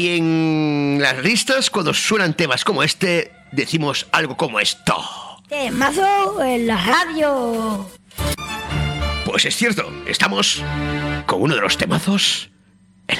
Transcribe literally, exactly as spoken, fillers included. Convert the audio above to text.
y en las listas, cuando suenan temas como este, decimos algo como esto. Temazo en la radio. Pues es cierto, estamos con uno de los temazos